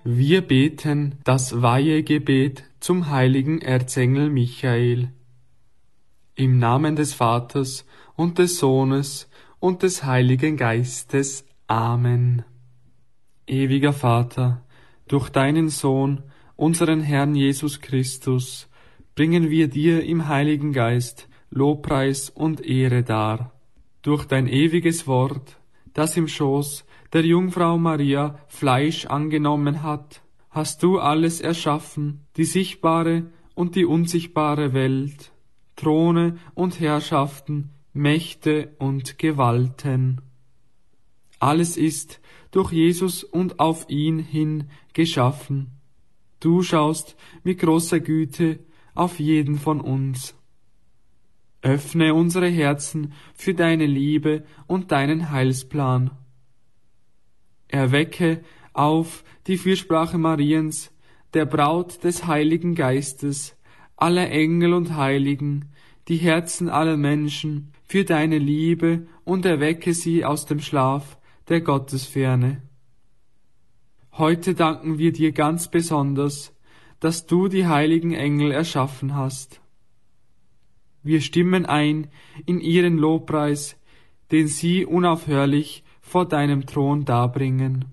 Wir beten das Weihegebet zum heiligen Erzengel Michael. Im Namen des Vaters und des Sohnes und des Heiligen Geistes. Amen. Ewiger Vater, durch deinen Sohn, unseren Herrn Jesus Christus, bringen wir dir im Heiligen Geist Lobpreis und Ehre dar. Durch dein ewiges Wort, das im Schoß der Jungfrau Maria Fleisch angenommen hat, hast du alles erschaffen, die sichtbare und die unsichtbare Welt, Throne und Herrschaften, Mächte und Gewalten. Alles ist durch Jesus und auf ihn hin geschaffen. Du schaust mit großer Güte auf jeden von uns. Öffne unsere Herzen für deine Liebe und deinen Heilsplan. Erwecke auf die Fürsprache Mariens, der Braut des Heiligen Geistes, aller Engel und Heiligen, die Herzen aller Menschen für deine Liebe und erwecke sie aus dem Schlaf der Gottesferne. Heute danken wir dir ganz besonders, dass du die heiligen Engel erschaffen hast. Wir stimmen ein in ihren Lobpreis, den sie unaufhörlich vor deinem Thron darbringen.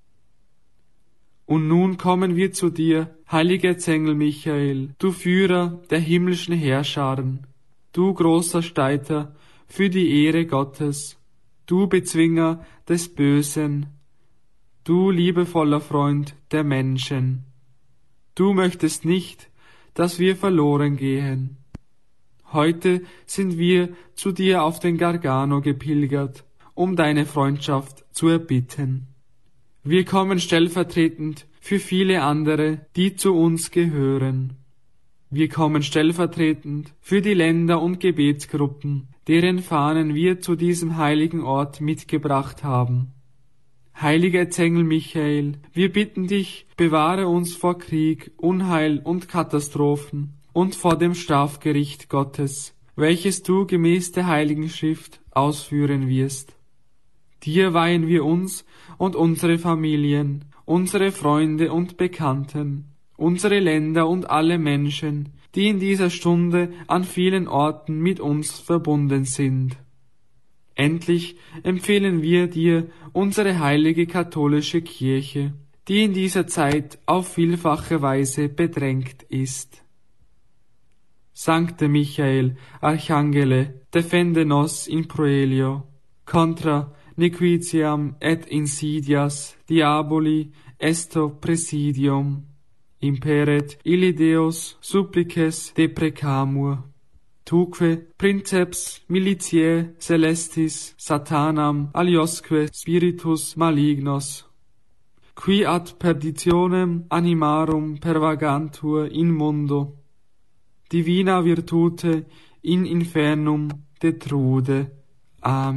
Und nun kommen wir zu dir, heiliger Erzengel Michael, du Führer der himmlischen Heerscharen, du großer Streiter für die Ehre Gottes, du Bezwinger des Bösen, du liebevoller Freund der Menschen. Du möchtest nicht, dass wir verloren gehen. Heute sind wir zu dir auf den Gargano gepilgert, um deine Freundschaft zu erbitten. Wir kommen stellvertretend für viele andere, die zu uns gehören. Wir kommen stellvertretend für die Länder und Gebetsgruppen, deren Fahnen wir zu diesem heiligen Ort mitgebracht haben. Heiliger Erzengel Michael, wir bitten dich, bewahre uns vor Krieg, Unheil und Katastrophen und vor dem Strafgericht Gottes, welches du gemäß der Heiligen Schrift ausführen wirst. Dir weihen wir uns und unsere Familien, unsere Freunde und Bekannten, unsere Länder und alle Menschen, die in dieser Stunde an vielen Orten mit uns verbunden sind. Endlich empfehlen wir dir unsere heilige katholische Kirche, die in dieser Zeit auf vielfache Weise bedrängt ist. Sancte Michael, Archangele, defende nos in proelio, contra nequitiam et insidias diaboli esto presidium, imperet illi Deus supplices deprecamur. Tuque princeps militiae celestis satanam aliosque spiritus malignos, qui ad perditionem animarum pervagantur in mundo, divina virtute in infernum detrude. Amen.